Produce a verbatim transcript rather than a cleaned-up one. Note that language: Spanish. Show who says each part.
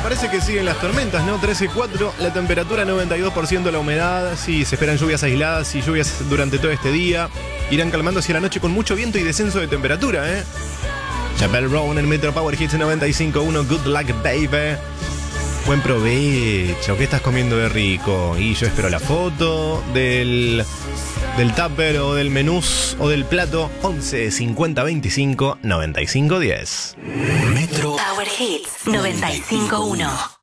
Speaker 1: parece que siguen las tormentas, ¿no? trece cuatro, la temperatura noventa y dos por ciento, la humedad. Sí, se esperan lluvias aisladas y lluvias durante todo este día. Irán calmando hacia la noche con mucho viento y descenso de temperatura, ¿eh? Chappell Row en el Metro Power Hits noventa y cinco punto uno. Good luck, baby. Buen provecho. ¿Qué estás comiendo de rico? Y yo espero la foto del, del tupper o del menús o del plato. Once cincuenta veinticinco noventa y cinco diez.
Speaker 2: Metro Power Hits noventa y cinco punto uno.